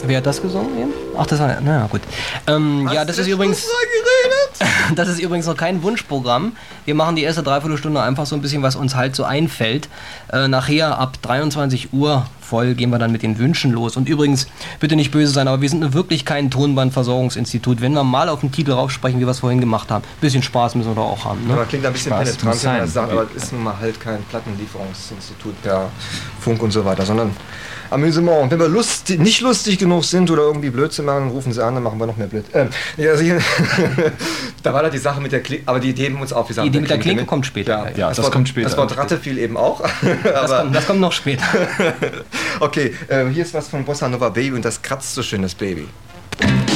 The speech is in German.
Wer hat das gesungen eben? Ach, das war, naja, gut. Ja, das ist übrigens... Das ist übrigens noch kein Wunschprogramm. Wir machen die erste Dreiviertelstunde einfach so ein bisschen, was uns halt so einfällt. Nachher ab 23 Uhr voll gehen wir dann mit den Wünschen los. Und übrigens, bitte nicht böse sein, aber wir sind wirklich kein Tonbandversorgungsinstitut. Wenn wir mal auf den Titel raufsprechen, wie wir es vorhin gemacht haben, ein bisschen Spaß müssen wir doch auch haben. Ne? Ja, klingt ein bisschen penetrant, wenn man das sagt, aber es ist nun mal halt kein Plattenlieferungsinstitut per Funk und so weiter, sondern Amüsement. Und wenn wir nicht lustig genug sind oder irgendwie Blödsinn machen, rufen sie an, dann machen wir noch mehr Blödsinn. Da war da die Sache mit der Klinke, aber die Idee mit uns auf. Die Idee mit der Klinke kommt später. Ja, das kommt später. Das Wort Ratte fiel eben auch. Das kommt noch später. Okay, hier ist was von Bossa Nova Baby und das kratzt so schön, das Baby.